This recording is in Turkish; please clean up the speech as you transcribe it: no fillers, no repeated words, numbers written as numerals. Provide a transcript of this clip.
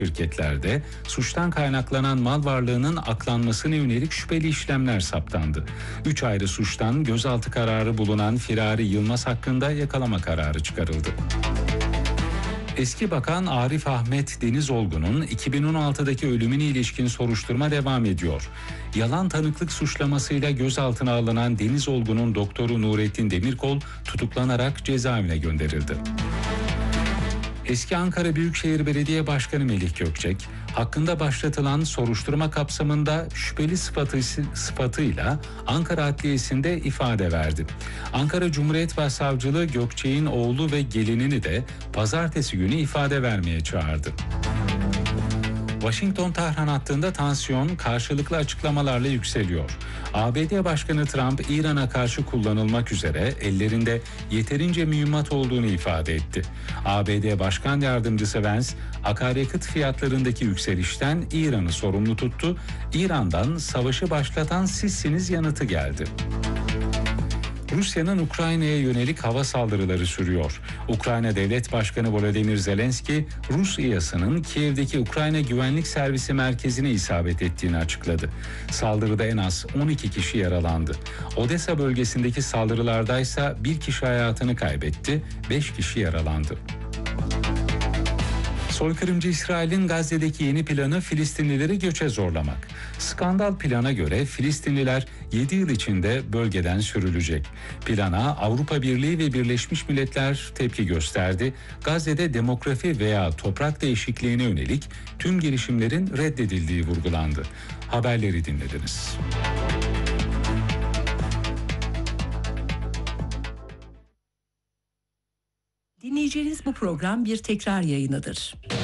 şirketlerde suçtan kaynaklanan mal varlığının aklanmasına yönelik şüpheli işlemler saptandı. 3 ayrı suçtan gözaltı kararı bulunan Firari Yılmaz hakkında yakalama kararı çıkarıldı. Eski Bakan Arif Ahmet Denizolgu'nun 2016'daki ölümüne ilişkin soruşturma devam ediyor. Yalan tanıklık suçlamasıyla gözaltına alınan Denizolgu'nun doktoru Nurettin Demirkol tutuklanarak cezaevine gönderildi. Eski Ankara Büyükşehir Belediye Başkanı Melih Gökçek, hakkında başlatılan soruşturma kapsamında şüpheli sıfatıyla Ankara Adliyesi'nde ifade verdi. Ankara Cumhuriyet Başsavcılığı Gökçek'in oğlu ve gelinini de pazartesi günü ifade vermeye çağırdı. Washington-Tahran hattında tansiyon karşılıklı açıklamalarla yükseliyor. ABD Başkanı Trump, İran'a karşı kullanılmak üzere ellerinde yeterince mühimmat olduğunu ifade etti. ABD Başkan Yardımcısı Vance, akaryakıt fiyatlarındaki yükselişten İran'ı sorumlu tuttu. İran'dan savaşı başlatan sizsiniz yanıtı geldi. Rusya'nın Ukrayna'ya yönelik hava saldırıları sürüyor. Ukrayna Devlet Başkanı Volodymyr Zelenski, Rus İHA'sının Kiev'deki Ukrayna Güvenlik Servisi merkezine isabet ettiğini açıkladı. Saldırıda en az 12 kişi yaralandı. Odessa bölgesindeki saldırılardaysa bir kişi hayatını kaybetti, 5 kişi yaralandı. Soykırımcı İsrail'in Gazze'deki yeni planı Filistinlileri göçe zorlamak. Skandal plana göre Filistinliler 7 yıl içinde bölgeden sürülecek. Plana Avrupa Birliği ve Birleşmiş Milletler tepki gösterdi. Gazze'de demografi veya toprak değişikliğine yönelik tüm girişimlerin reddedildiği vurgulandı. Haberleri dinlediniz. Dinleyeceğiniz bu program bir tekrar yayınıdır.